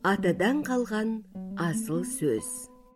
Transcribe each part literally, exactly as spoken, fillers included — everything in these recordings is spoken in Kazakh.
Атадан қалған асыл сөз.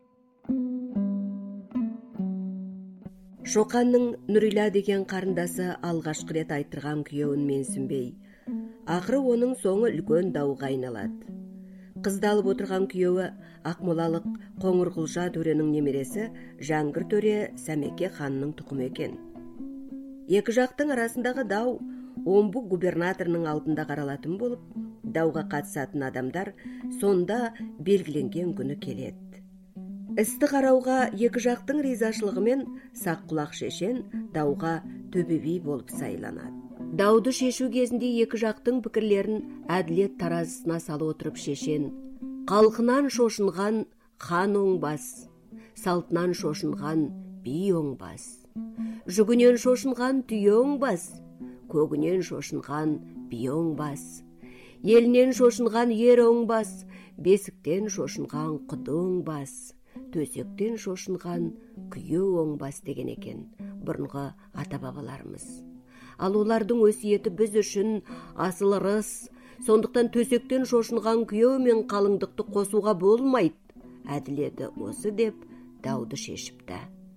Шоқанның Нұрила деген қарындасы алғашқы рет айтырған күйеуін менсінбей, ақыры оның соңы үлкен дауға айналады. Қызды алып отырған күйеуі Ақмолалық Қоңырқұлжа төренің немересі Жаңғыр төре Сәмеке ханның тұқымы екен. Екі жақтың арасындағы дау Омбы губернаторының алдында қаралатын болып, дауға қатысатын адамдар сонда белгіленген күні келеді. Істі қарауға екі жақтың ризашылығымен Саққұлақ шешен дауға төбеби болып сайланады. Дауды шешу кезінде екі жақтың пікірлерін әділет таразысына салып отырып шешен: «Қалқынан шошынған хан оңбас, салтынан шошынған би оңбас, жүгінен шошынған түйе оңбас, көгінен шошынған би оңбас, елінен шошынған ер оңбас, бесіктен шошынған құды оңбас, төсектен шошынған күйе оңбас» деген екен бұрынғы ата-бабаларымыз. Ал олардың өсиеті біз үшін асыл ырыс, сондықтан төсектен шошынған күйеу мен қалыңдықты қосуға болмайды, әділеті осы деп дауды шешіпті.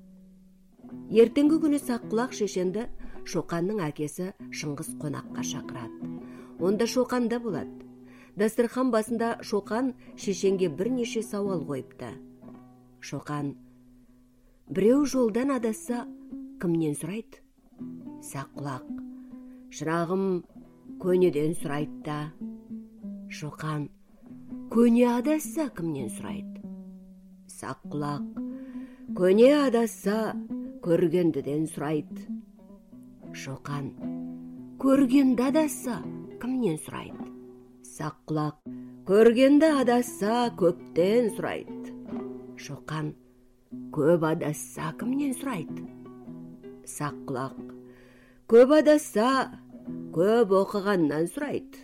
Ертеңгі күні Саққұлақ шешенді Шоқанның әкесі Шыңғыс қонаққа шақырады. Онда Шоқанда болады. Дастархан басында Шоқан шешенге бірнеше сауал қойыпты. Шоқан: «Біреу жолдан адасса, кімнен сұрайды?» Саққұлақ: «Шырағым, көнеден сұрайды да». Шоқан: «Көне адасса, кімнен сұрайды?» Саққұлақ: «Көне адасса, көргендіден сұрайды». Шоқан: «Көргенді адасса, кімнен сұрайды?» Саққұлақ: «Көргенді адасса, көптен сұрайды». Шоқан: «Көп адасса, кімнен сұрайды?» Саққұлақ: «Көп адасса, көп оқығаннан сұрайды».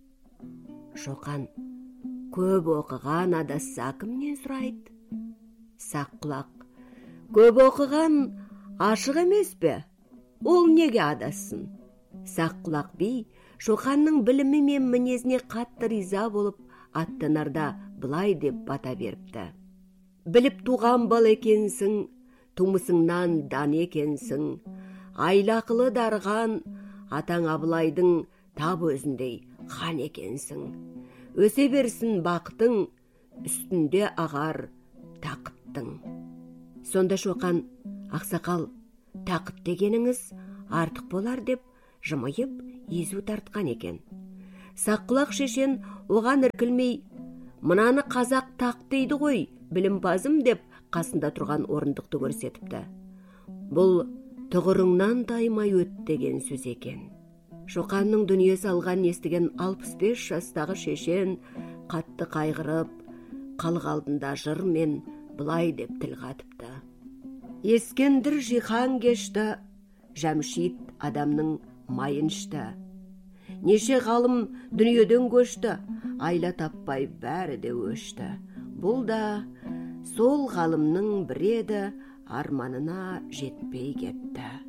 Шоқан: «Көп оқыған адасса, кімнен сұрайды?» Саққұлақ: «Көп оқыған ашық емес пе? Ол неге адассын?» Саққұлақ би Шоқанның білімі мен мінезіне қатты риза болып, аттанарда былай деп бата беріпті: «Біліп туған бал екенсің, тумысыңнан дан екенсің, айлақылы дарған, атаң Абылайдың тап өзіндей хан екенсің. Өсе берсін бақытың, үстінде ағар тақыттың». Сонда Шоқан: «Ақсақал, тақыт дегеніңіз артық болар» деп жымайып езу тартқан екен. Саққұлақ шешен оған іркілмей: «Мынаны қазақ тақ дейді ғой, білімпазым» деп қасында тұрған орындықты көрсетіпті. Бұл тұғырыңнан таймай өт деген сөз екен. Шоқанның дүние салған естіген алпыс бес жастағы шешен қатты қайғырып, халық алдында жырмен былай деп тіл қатыпты: «Ескендір жихан кешті, Жәмшит адамның майын ішті. Неше ғалым дүниеден көшті, айла таппай бәрі де өшті. Бұл да сол ғалымның бірі еді, арманына жетпей кетті».